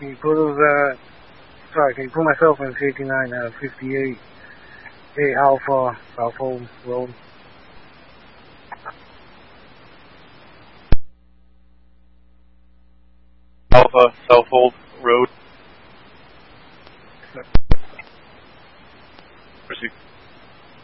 Can you put those, can you put myself in 59 out of 58? Hey, Alpha, South Home Road.